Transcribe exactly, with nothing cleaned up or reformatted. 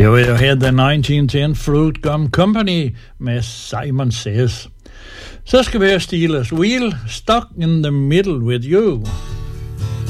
Det var jo her The nitten ten Fruit Gum Company med Simon Says. Så skal vi have Steelers Wheel, Stuck in the Middle with You.